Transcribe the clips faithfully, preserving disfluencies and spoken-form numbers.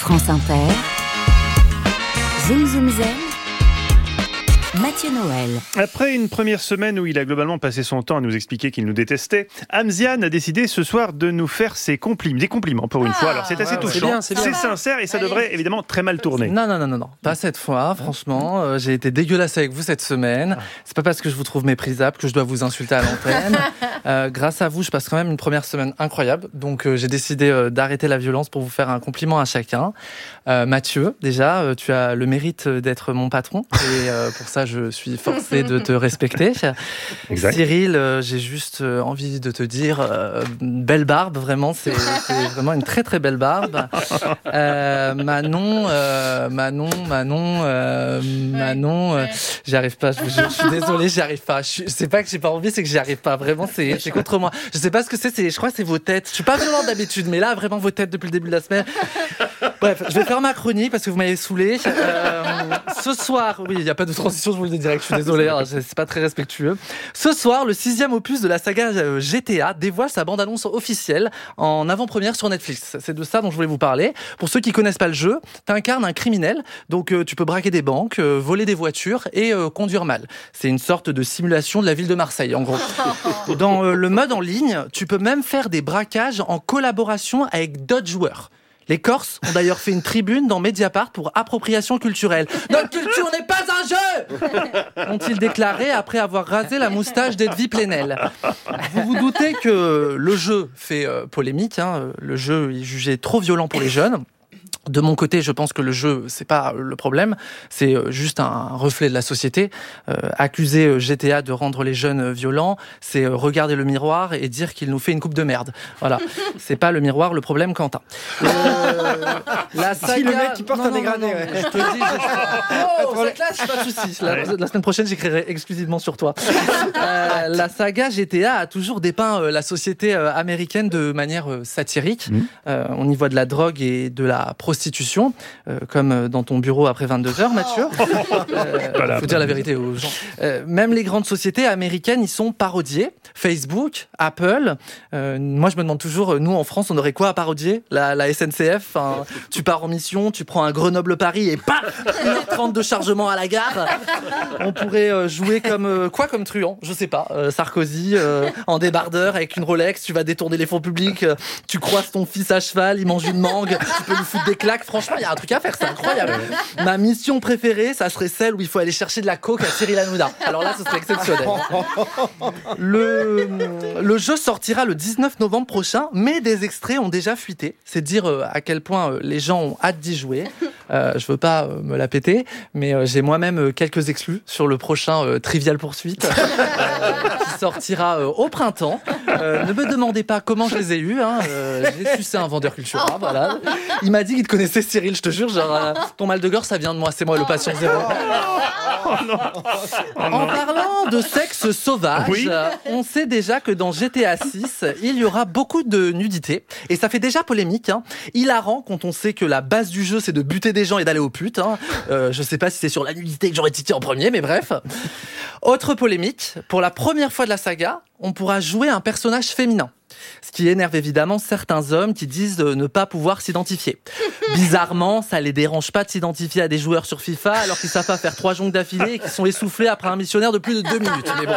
France Inter, Zoom Zoom Zen, Mathieu Noël. Après une première semaine où il a globalement passé son temps à nous expliquer qu'il nous détestait, Hamzian a décidé ce soir de nous faire ses compliments, des compliments pour une ah, fois. Alors c'est assez ouais, touchant, c'est, bien, c'est, c'est sincère et ça Allez. devrait évidemment très mal tourner. Non, non, non, non, non. pas cette fois. Franchement, euh, j'ai été dégueulasse avec vous cette semaine. C'est pas parce que je vous trouve méprisable que je dois vous insulter à l'antenne. euh, grâce à vous, je passe quand même une première semaine incroyable. Donc euh, j'ai décidé euh, d'arrêter la violence pour vous faire un compliment à chacun. Euh, Mathieu, déjà, euh, tu as le mérite d'être mon patron et euh, pour ça, je suis forcé de te respecter. Exact. Cyril, euh, j'ai juste euh, envie de te dire euh, belle barbe, vraiment, c'est, c'est vraiment une très très belle barbe. Euh, Manon, euh, Manon, Manon, euh, Manon, euh, j'y arrive pas. Je, je, je suis désolée, j'y arrive pas. Je, c'est pas que j'ai pas envie, c'est que j'y arrive pas. Vraiment, c'est, c'est contre moi. Je sais pas ce que c'est. C'est, je crois que c'est vos têtes. Je suis pas violente d'habitude, mais là, vraiment vos têtes depuis le début de la semaine. Bref, je vais faire ma chronique parce que vous m'avez saoulé. Euh, ce soir, oui, il y a pas de transition, je vous le dis direct. Je suis désolé, hein, c'est pas très respectueux. Ce soir, le sixième opus de la saga G T A dévoile sa bande-annonce officielle en avant-première sur Netflix. C'est de ça dont je voulais vous parler. Pour ceux qui connaissent pas le jeu, t'incarnes un criminel, donc euh, tu peux braquer des banques, euh, voler des voitures et euh, conduire mal. C'est une sorte de simulation de la ville de Marseille, en gros. Dans euh, le mode en ligne, tu peux même faire des braquages en collaboration avec d'autres joueurs. Les Corses ont d'ailleurs fait une tribune dans Mediapart pour appropriation culturelle. Notre culture n'est pas un jeu, ont-ils déclaré après avoir rasé la moustache d'Edwy Plenel. Vous vous doutez que le jeu fait euh, polémique, hein. Le jeu est jugé trop violent pour les jeunes. De mon côté, je pense que le jeu, c'est pas le problème, c'est juste un reflet de la société. Euh, accuser G T A de rendre les jeunes violents, c'est regarder le miroir et dire qu'il nous fait une coupe de merde. Voilà, c'est pas le miroir le problème, Quentin. Euh, la saga... Si le mec qui porte non, un dégradé, non, non, ouais. Je te dis, je... oh, cette classe, pas de soucis. La, la semaine prochaine, j'écrirai exclusivement sur toi. Euh, la saga G T A a toujours dépeint euh, la société euh, américaine de manière euh, satirique. Mmh. Euh, on y voit de la drogue et de la prostitution. Prostitution, euh, comme dans ton bureau après vingt-deux heures, Mathieu. Euh, voilà. Faut dire la vérité aux gens. Euh, même les grandes sociétés américaines y sont parodiées. Facebook, Apple. Euh, moi, je me demande toujours, nous en France, on aurait quoi à parodier ? La, la S N C F. Hein, tu pars en mission, tu prends un Grenoble-Paris et paf, une heure trente de chargement à la gare. On pourrait euh, jouer comme euh, quoi comme truand ? Je sais pas. Euh, Sarkozy euh, en débardeur avec une Rolex. Tu vas détourner les fonds publics. Euh, tu croises ton fils à cheval. Il mange une mangue. Tu peux lui foutre des claques. Franchement, il y a un truc à faire, c'est incroyable. Ma mission préférée, ça serait celle où il faut aller chercher de la coke à Cyril Hanouna. Alors là, ce serait exceptionnel. Le, le jeu sortira le dix-neuf novembre prochain, mais des extraits ont déjà fuité. C'est dire à quel point les gens ont hâte d'y jouer. Euh, je veux pas me la péter, mais j'ai moi-même quelques exclus sur le prochain euh, Trivial Poursuite euh, qui sortira euh, au printemps. Euh, ne me demandez pas comment je les ai eus. Hein. Euh, j'ai sucé un vendeur culturel. Voilà. Il m'a dit qu'il te connaissait, Cyril, je te jure. Genre, euh, ton mal de gorge, ça vient de moi. C'est moi, le patient zéro. Oh non. Oh non. En parlant de sexe sauvage, oui. euh, on sait déjà que dans G T A six, il y aura beaucoup de nudité. Et ça fait déjà polémique. Hein. Hilarant quand on sait que la base du jeu, c'est de buter des gens et d'aller aux putes. Hein. Euh, je sais pas si c'est sur la nudité que j'aurais titillé en premier, mais bref. Autre polémique, pour la première fois de la saga, on pourra jouer un personnage féminin. Ce qui énerve évidemment certains hommes qui disent de ne pas pouvoir s'identifier. Bizarrement, ça les dérange pas de s'identifier à des joueurs sur FIFA alors qu'ils savent pas faire trois jongles d'affilée et qu'ils sont essoufflés après un missionnaire de plus de deux minutes. Mais bon,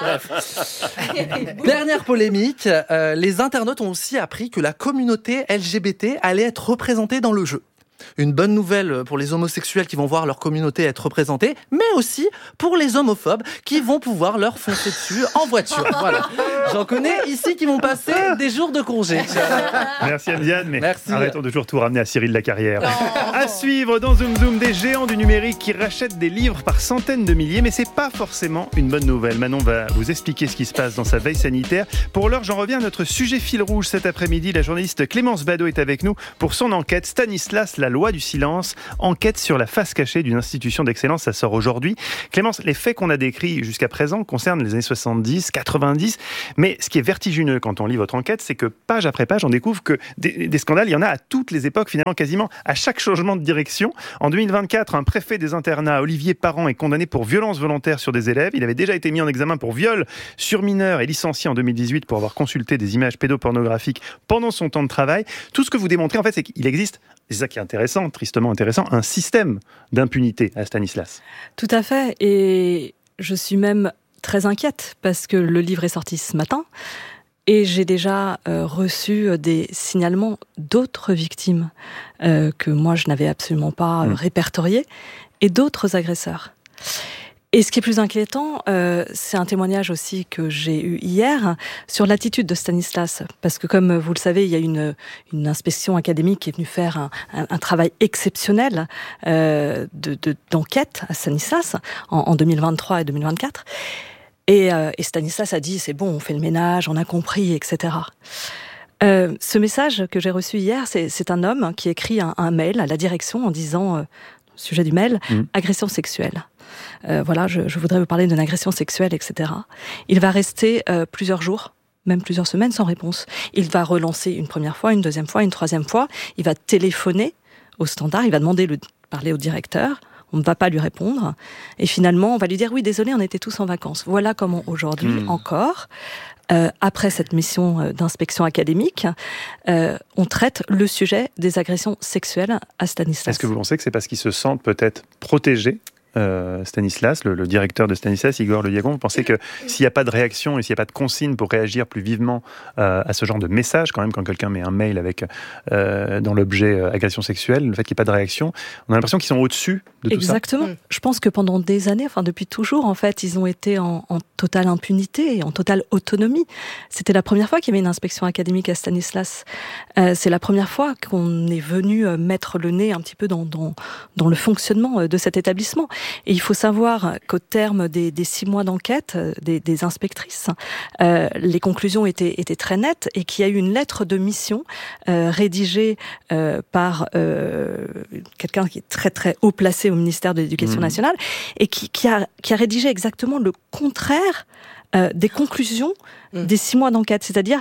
bref. Dernière polémique, euh, les internautes ont aussi appris que la communauté L G B T allait être représentée dans le jeu. Une bonne nouvelle pour les homosexuels qui vont voir leur communauté être représentée, mais aussi pour les homophobes qui vont pouvoir leur foncer dessus en voiture. Voilà. J'en connais ici qui vont passer des jours de congé. Merci Hamzian, mais Merci. Arrêtons de toujours tout ramener à Cyril Lacarrière. Oh. À suivre dans Zoom Zoom, des géants du numérique qui rachètent des livres par centaines de milliers, mais c'est pas forcément une bonne nouvelle. Manon va vous expliquer ce qui se passe dans sa veille sanitaire. Pour l'heure, j'en reviens à notre sujet fil rouge cet après-midi. La journaliste Clémence Badaud est avec nous pour son enquête Stanislas, la loi du silence, enquête sur la face cachée d'une institution d'excellence. Ça sort aujourd'hui. Clémence, les faits qu'on a décrits jusqu'à présent concernent les années soixante-dix, quatre-vingt-dix, mais ce qui est vertigineux quand on lit votre enquête, c'est que page après page, on découvre que des, des scandales, il y en a à toutes les époques, finalement quasiment à chaque changement de direction. En deux mille vingt-quatre, un préfet des internats, Olivier Parent, est condamné pour violence volontaire sur des élèves. Il avait déjà été mis en examen pour viol sur mineur et licencié en deux mille dix-huit pour avoir consulté des images pédopornographiques pendant son temps de travail. Tout ce que vous démontrez, en fait, c'est qu'il existe, c'est ça qui est intéressant, intéressant, tristement intéressant, un système d'impunité à Stanislas. Tout à fait, et je suis même très inquiète parce que le livre est sorti ce matin et j'ai déjà euh, reçu des signalements d'autres victimes euh, que moi je n'avais absolument pas euh, mmh. répertoriées et d'autres agresseurs. Et ce qui est plus inquiétant, euh, c'est un témoignage aussi que j'ai eu hier sur l'attitude de Stanislas. Parce que comme vous le savez, il y a une, une inspection académique qui est venue faire un, un, un travail exceptionnel euh, de, de, d'enquête à Stanislas en, en deux mille vingt-trois et deux mille vingt-quatre. Et, euh, et Stanislas a dit, c'est bon, on fait le ménage, on a compris, et cetera. Euh, ce message que j'ai reçu hier, c'est, c'est un homme qui écrit un, un mail à la direction en disant, euh, au sujet du mail, mmh. agression sexuelle. Euh, voilà, je, je voudrais vous parler d'une agression sexuelle, et cetera. Il va rester euh, plusieurs jours, même plusieurs semaines sans réponse. Il va relancer une première fois, une deuxième fois, une troisième fois. Il va téléphoner au standard, il va demander de parler au directeur. On ne va pas lui répondre. Et finalement, on va lui dire, oui, désolé, on était tous en vacances. Voilà comment aujourd'hui, mmh. encore, euh, après cette mission d'inspection académique, euh, on traite le sujet des agressions sexuelles à Stanislas. Est-ce que vous pensez que c'est parce qu'il se sent peut-être protégé ? Euh, Stanislas, le, le directeur de Stanislas, Igor Le Yagon, vous pensez que s'il n'y a pas de réaction et s'il n'y a pas de consigne pour réagir plus vivement euh, à ce genre de message, quand même, quand quelqu'un met un mail avec euh, dans l'objet euh, agression sexuelle, le fait qu'il n'y ait pas de réaction, on a l'impression qu'ils sont au-dessus de tout Exactement. ça. Exactement. Je pense que pendant des années, enfin depuis toujours, en fait, ils ont été en, en totale impunité et en totale autonomie. C'était la première fois qu'il y avait une inspection académique à Stanislas. Euh, c'est la première fois qu'on est venu mettre le nez un petit peu dans, dans, dans le fonctionnement de cet établissement. Et il faut savoir qu'au terme des, des six mois d'enquête des, des inspectrices, euh, les conclusions étaient, étaient très nettes et qu'il y a eu une lettre de mission euh, rédigée euh, par euh, quelqu'un qui est très très haut placé au ministère de l'Éducation mmh. nationale et qui, qui, a, qui a rédigé exactement le contraire euh, des conclusions mmh. des six mois d'enquête. C'est-à-dire,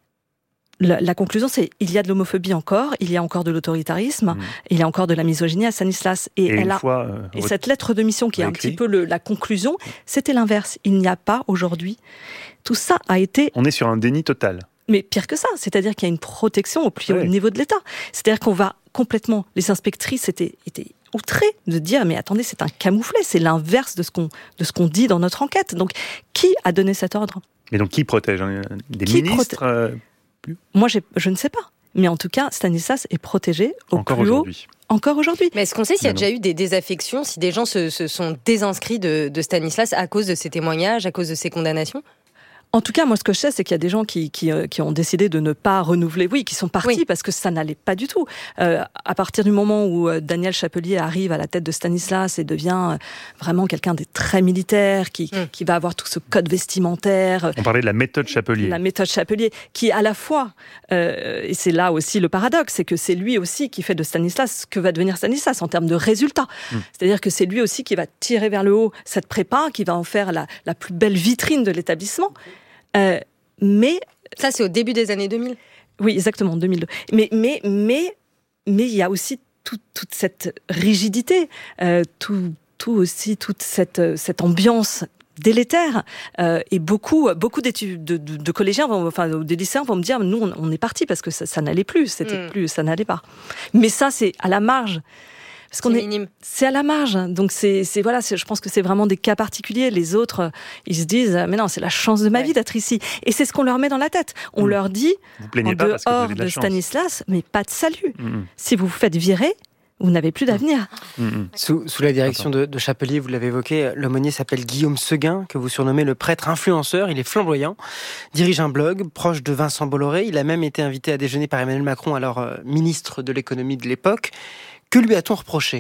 La, la conclusion, c'est il y a de l'homophobie encore, il y a encore de l'autoritarisme, mmh. il y a encore de la misogynie à Stanislas. Et, et, elle a, fois, euh, et cette lettre de mission qui est un écrit. petit peu le, la conclusion, c'était l'inverse. Il n'y a pas aujourd'hui. Tout ça a été... On est sur un déni total. Mais pire que ça, c'est-à-dire qu'il y a une protection au plus haut ouais. niveau de l'État. C'est-à-dire qu'on va complètement... Les inspectrices étaient, étaient outrées de dire « mais attendez, c'est un camouflet, c'est l'inverse de ce qu'on, de ce qu'on dit dans notre enquête ». Donc, qui a donné cet ordre ? Mais donc, qui protège ? Des qui ministres proté... euh... Moi, j'ai, je ne sais pas. Mais en tout cas, Stanislas est protégé au Encore plus aujourd'hui. haut. Encore aujourd'hui. Mais est-ce qu'on sait s'il y a déjà eu des désaffections, si des gens se, se sont désinscrits de, de Stanislas à cause de ses témoignages, à cause de ses condamnations ? En tout cas, moi, ce que je sais, c'est qu'il y a des gens qui, qui, qui ont décidé de ne pas renouveler, oui, qui sont partis oui. parce que ça n'allait pas du tout. Euh, à partir du moment où Daniel Chapelier arrive à la tête de Stanislas et devient vraiment quelqu'un de très militaire, qui, mm. qui va avoir tout ce code vestimentaire. On parlait de la méthode Chapelier. La méthode Chapelier, qui à la fois, euh, et c'est là aussi le paradoxe, c'est que c'est lui aussi qui fait de Stanislas ce que va devenir Stanislas en termes de résultats. Mm. C'est-à-dire que c'est lui aussi qui va tirer vers le haut cette prépa, qui va en faire la, la plus belle vitrine de l'établissement. Euh, mais ça, c'est au début des années deux mille. Oui, exactement, deux mille deux. Mais mais mais mais il y a aussi tout, toute cette rigidité, euh, tout tout aussi toute cette cette ambiance délétère euh, et beaucoup beaucoup d'études de, de, de collégiens, vont, enfin des lycéens vont me dire nous on, on est partis parce que ça, ça n'allait plus, c'était mmh. plus, ça n'allait pas. Mais ça c'est à la marge. Parce qu'on c'est est, minime. C'est à la marge. Donc c'est, c'est voilà, c'est, je pense que c'est vraiment des cas particuliers. Les autres, ils se disent, mais non, c'est la chance de ma ouais. vie d'être ici. Et c'est ce qu'on leur met dans la tête. On mmh. leur dit, en dehors de, de Stanislas, mais pas de salut. Mmh. Si vous vous faites virer, vous n'avez plus d'avenir. Mmh. Sous, sous la direction de, de Chapelier, vous l'avez évoqué, l'aumônier s'appelle Guillaume Seguin, que vous surnommez le prêtre influenceur. Il est flamboyant, dirige un blog proche de Vincent Bolloré. Il a même été invité à déjeuner par Emmanuel Macron, alors euh, ministre de l'économie de l'époque. Que lui a-t-on reproché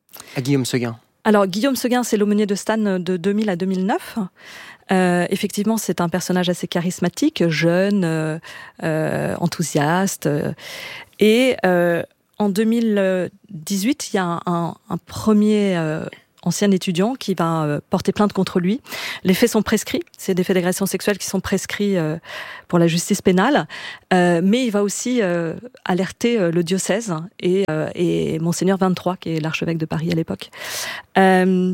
à Guillaume Seguin ? Alors, Guillaume Seguin, c'est l'aumônier de Stan de deux mille à deux mille neuf. Euh, effectivement, c'est un personnage assez charismatique, jeune, euh, euh, enthousiaste. Euh, et euh, en deux mille dix-huit, il y a un, un, un premier... Euh, ancien étudiant qui va euh, porter plainte contre lui. Les faits sont prescrits, c'est des faits d'agression sexuelle qui sont prescrits euh, pour la justice pénale, euh, mais il va aussi euh, alerter euh, le diocèse et, euh, et Monseigneur vingt-trois, qui est l'archevêque de Paris à l'époque. Euh,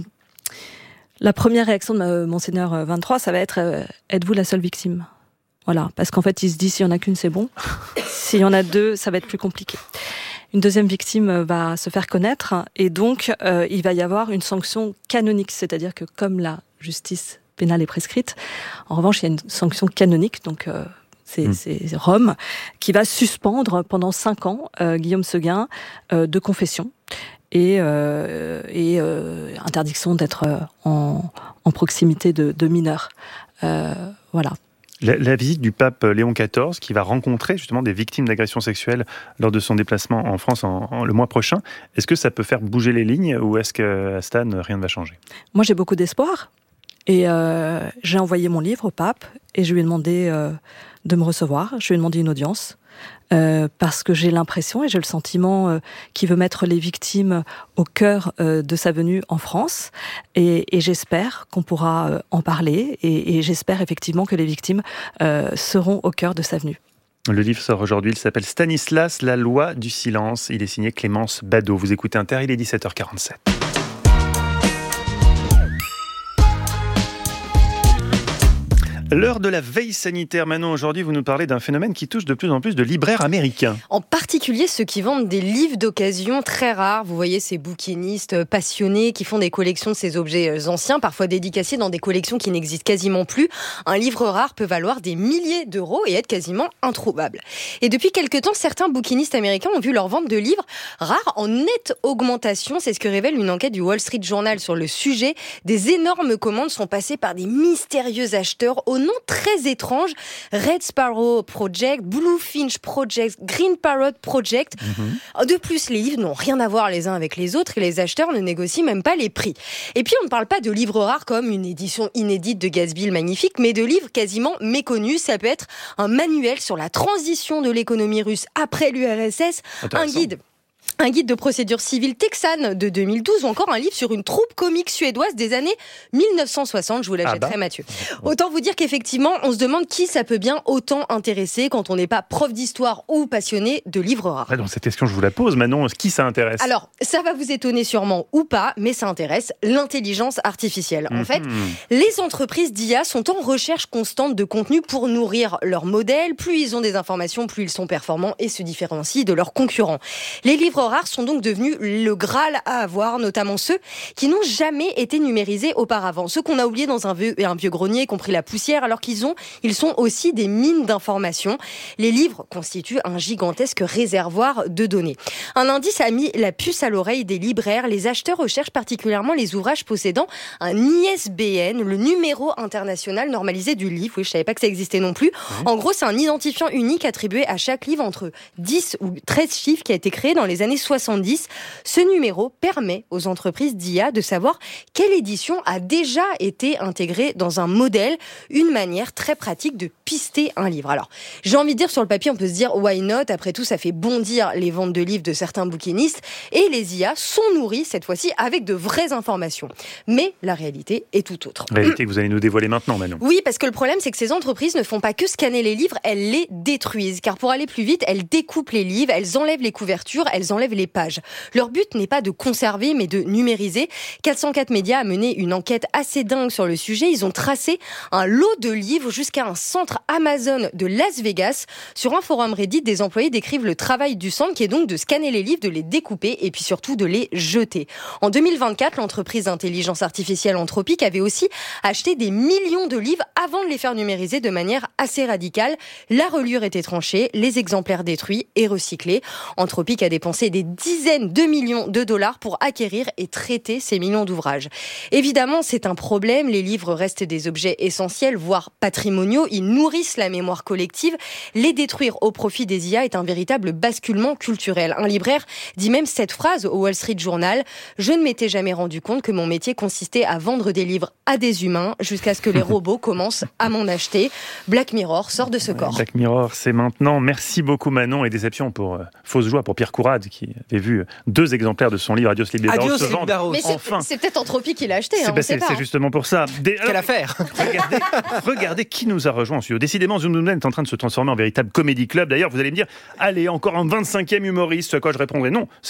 la première réaction de euh, Monseigneur vingt-trois, ça va être euh, « Êtes-vous la seule victime ?» Voilà, parce qu'en fait, il se dit « S'il y en a qu'une, c'est bon. S'il y en a deux, ça va être plus compliqué. » une deuxième victime va se faire connaître et donc euh, il va y avoir une sanction canonique, c'est-à-dire que comme la justice pénale est prescrite, en revanche il y a une sanction canonique, donc euh, c'est, mmh. c'est Rome, qui va suspendre pendant cinq ans euh, Guillaume Seguin euh, de confession et, euh, et euh, interdiction d'être en, en proximité de, de mineurs. Euh, voilà. La, la visite du pape Léon quatorze, qui va rencontrer justement des victimes d'agressions sexuelles lors de son déplacement en France en, en, le mois prochain, est-ce que ça peut faire bouger les lignes ou est-ce qu'à Stan, rien ne va changer ? Moi, j'ai beaucoup d'espoir et euh, j'ai envoyé mon livre au pape et je lui ai demandé euh, de me recevoir. Je lui ai demandé une audience euh, parce que j'ai l'impression et j'ai le sentiment euh, qu'il veut mettre les victimes au cœur euh, de sa venue en France et, et j'espère qu'on pourra euh, en parler et, et j'espère effectivement que les victimes euh, seront au cœur de sa venue. Le livre sort aujourd'hui, il s'appelle Stanislas, la loi du silence. Il est signé Clémence Badaud. Vous écoutez Inter, il est dix-sept heures quarante-sept. L'heure de la veille sanitaire. Manon, aujourd'hui, vous nous parlez d'un phénomène qui touche de plus en plus de libraires américains. En particulier ceux qui vendent des livres d'occasion très rares. Vous voyez ces bouquinistes passionnés qui font des collections de ces objets anciens, parfois dédicacés dans des collections qui n'existent quasiment plus. Un livre rare peut valoir des milliers d'euros et être quasiment introuvable. Et depuis quelque temps, certains bouquinistes américains ont vu leur vente de livres rares en nette augmentation. C'est ce que révèle une enquête du Wall Street Journal sur le sujet. Des énormes commandes sont passées par des mystérieux acheteurs au nom très étrange, Red Sparrow Project, Bluefinch Project, Green Parrot Project. Mmh. De plus, les livres n'ont rien à voir les uns avec les autres et les acheteurs ne négocient même pas les prix. Et puis, on ne parle pas de livres rares comme une édition inédite de Gatsby le Magnifique, mais de livres quasiment méconnus. Ça peut être un manuel sur la transition de l'économie russe après l'U R S S, un guide... Un guide de procédure civile texane de deux mille douze ou encore un livre sur une troupe comique suédoise des années mille neuf cent soixante. Je vous la jetterai, ah bah. Mathieu. Autant vous dire qu'effectivement, on se demande qui ça peut bien autant intéresser quand on n'est pas prof d'histoire ou passionné de livres rares. Ouais, donc cette question, je vous la pose. Manon, qui ça intéresse ? Alors, ça va vous étonner sûrement ou pas, mais ça intéresse l'intelligence artificielle. En mmh. fait, les entreprises d'I A sont en recherche constante de contenu pour nourrir leur modèle. Plus ils ont des informations, plus ils sont performants et se différencient de leurs concurrents. Les livres rares sont donc devenus le Graal à avoir, notamment ceux qui n'ont jamais été numérisés auparavant. Ceux qu'on a oubliés dans un vieux, un vieux grenier, qui ont pris la poussière, alors qu'ils ont, ils sont aussi des mines d'informations. Les livres constituent un gigantesque réservoir de données. Un indice a mis la puce à l'oreille des libraires. Les acheteurs recherchent particulièrement les ouvrages possédant un I S B N, le numéro international normalisé du livre. Oui, je savais pas que ça existait non plus. Mmh. En gros, c'est un identifiant unique attribué à chaque livre entre dix ou treize chiffres qui a été créé dans les années soixante-dix. Ce numéro permet aux entreprises d'I A de savoir quelle édition a déjà été intégrée dans un modèle, une manière très pratique de pister un livre. Alors, j'ai envie de dire, sur le papier, on peut se dire why not ? Après tout, ça fait bondir les ventes de livres de certains bouquinistes et les I A sont nourris, cette fois-ci, avec de vraies informations. Mais la réalité est tout autre. Réalité que vous allez nous dévoiler maintenant, Manon. Oui, parce que le problème, c'est que ces entreprises ne font pas que scanner les livres, elles les détruisent. Car pour aller plus vite, elles découpent les livres, elles enlèvent les couvertures, elles enlèvent les pages. Leur but n'est pas de conserver, mais de numériser. quatre cent quatre Médias a mené une enquête assez dingue sur le sujet. Ils ont tracé un lot de livres jusqu'à un centre Amazon de Las Vegas. Sur un forum Reddit, des employés décrivent le travail du centre, qui est donc de scanner les livres, de les découper et puis surtout de les jeter. En deux mille vingt-quatre, l'entreprise d'intelligence artificielle Anthropic avait aussi acheté des millions de livres avant de les faire numériser de manière assez radicale. La reliure était tranchée, les exemplaires détruits et recyclés. Anthropic a dépensé des dizaines de millions de dollars pour acquérir et traiter ces millions d'ouvrages. Évidemment, c'est un problème. Les livres restent des objets essentiels, voire patrimoniaux. Ils nourrissent la mémoire collective. Les détruire au profit des I A est un véritable basculement culturel. Un libraire dit même cette phrase au Wall Street Journal: « Je ne m'étais jamais rendu compte que mon métier consistait à vendre des livres à des humains jusqu'à ce que les robots commencent à m'en acheter. » Black Mirror sort de ce corps. Black Mirror, c'est maintenant. Merci beaucoup, Manon, et déception pour euh, fausse joie pour Pierre Courade, qui avait vu deux exemplaires de son livre Adios Libéros se vendre. Mais c'est, enfin. c'est peut-être Anthropic qui l'a acheté. C'est, hein, bah, c'est, c'est justement pour ça. Des... Quelle affaire. regardez, regardez qui nous a rejoint en studio. Décidément, Zoom Zoom est en train de se transformer en véritable comédie club. D'ailleurs, vous allez me dire, allez, encore un vingt-cinquième humoriste. À quoi je répondrai non.